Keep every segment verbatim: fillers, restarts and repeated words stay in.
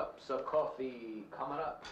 cups of coffee coming up.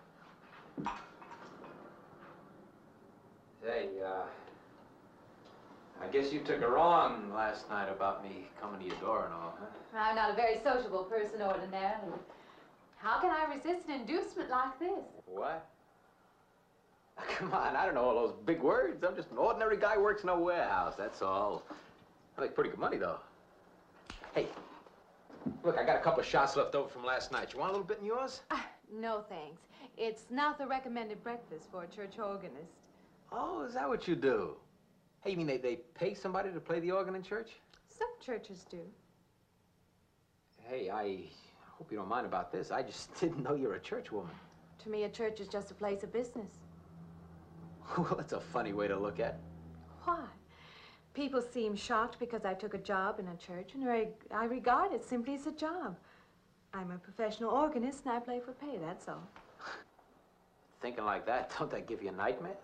Say, uh, I guess you took her on last night about me coming to your door and all, huh? I'm not a very sociable person ordinarily. How can I resist an inducement like this? What? Come on, I don't know all those big words. I'm just an ordinary guy who works in a warehouse, that's all. I make pretty good money, though. Hey, look, I got a couple of shots left over from last night. You want a little bit in yours? Uh, no, thanks. It's not the recommended breakfast for a church organist. Oh, is that what you do? Hey, you mean they, they pay somebody to play the organ in church? Some churches do. Hey, I hope you don't mind about this. I just didn't know you're a church woman. To me, a church is just a place of business. Well, that's a funny way to look at it. Why? People seem shocked because I took a job in a church, and I, I regard it simply as a job. I'm a professional organist, and I play for pay, that's all. Thinking like that, don't that give you nightmares?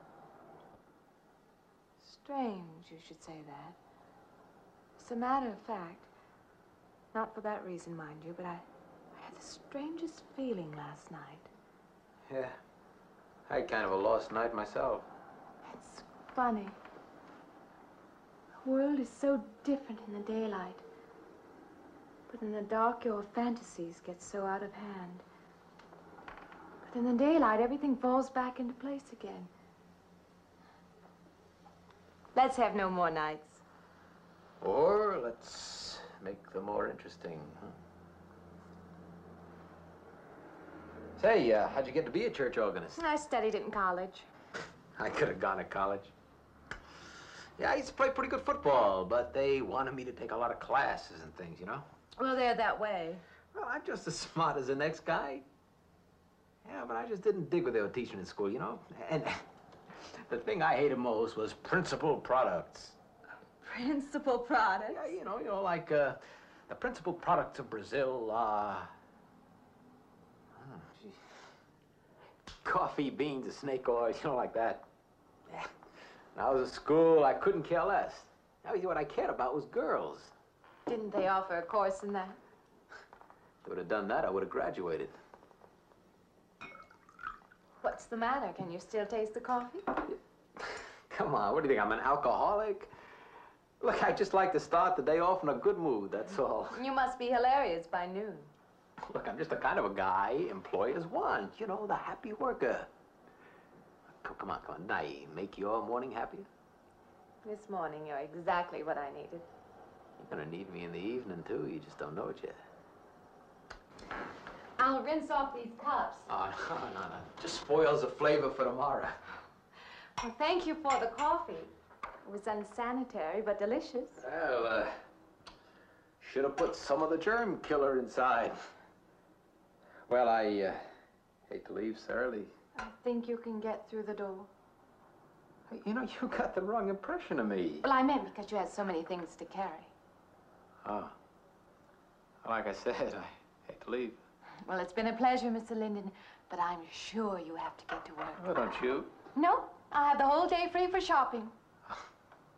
Strange you should say that. As a matter of fact, not for that reason, mind you, but I, I had the strangest feeling last night. Yeah, I had kind of a lost night myself. It's funny. The world is so different in the daylight. But in the dark, your fantasies get so out of hand. But in the daylight, everything falls back into place again. Let's have no more nights. Or let's make them more interesting, huh? Say, uh, how'd you get to be a church organist? I studied it in college. I could have gone to college. Yeah, I used to play pretty good football, but they wanted me to take a lot of classes and things, you know? Well, they're that way. Well, I'm just as smart as the next guy. Yeah, but I just didn't dig what they were teaching in school, you know? And the thing I hated most was principal products. Principal products? Yeah, you know, you know, like uh, the principal products of Brazil are... Uh, coffee, beans, snake oil, you know, like that. Yeah. When I was at school, I couldn't care less. Now, what I cared about was girls. Didn't they offer a course in that? If they would have done that, I would have graduated. What's the matter? Can you still taste the coffee? Come on, what do you think, I'm an alcoholic? Look, I just like to start the day off in a good mood, that's all. You must be hilarious by noon. Look, I'm just the kind of a guy employers want, you know, the happy worker. Come, come on, come on, now, make your morning happier? This morning, you're exactly what I needed. You're gonna need me in the evening, too. You just don't know it yet. I'll rinse off these cups. Oh, no, no, no. Just spoils the flavor for tomorrow. Well, thank you for the coffee. It was unsanitary, but delicious. Well, uh, should have put some of the germ killer inside. Well, I uh, hate to leave so early. I think you can get through the door. Hey, you know, you got the wrong impression of me. Well, I meant because you had so many things to carry. Oh. Like I said, I hate to leave. Well, it's been a pleasure, Mister Linden, but I'm sure you have to get to work. Oh, don't you? No, I'll have the whole day free for shopping.